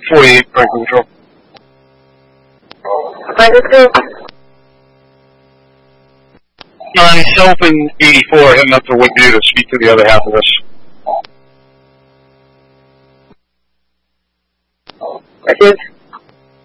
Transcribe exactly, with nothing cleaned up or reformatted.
forty-eight, Franklin Control. Franklin two. Myself and eighty-four heading up to Woodview to speak to the other half of us.